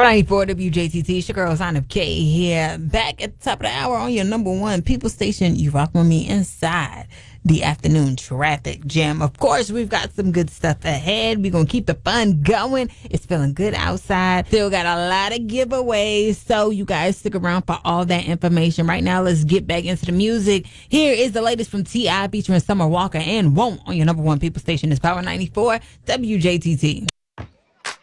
94 WJTT. It's your girl, Sign Up K here. Back at the top of the hour on your number one people station. You rock with me inside the afternoon traffic jam. Of course, we've got some good stuff ahead. We're going to keep the fun going. It's feeling good outside. Still got a lot of giveaways. So you guys stick around for all that information. Right now, let's get back into the music. Here is the latest from T.I. featuring Summer Walker and Won't on your number one people station. It's Power 94 WJTT.